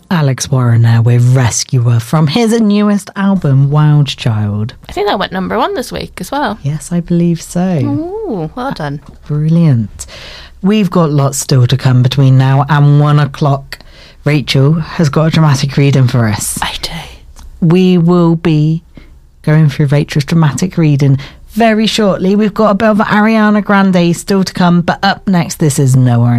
Alex Warren there with Rescuer from his newest album, Wild Child. I think that went number 1 this week as well. Yes, I believe so. Ooh, well done. Brilliant. We've got lots still to come between now and 1 o'clock. Rachel has got a dramatic reading for us. I do. We will be going through Rachel's dramatic reading very shortly. We've got a bit of Ariana Grande still to come, but up next, this is Nowhere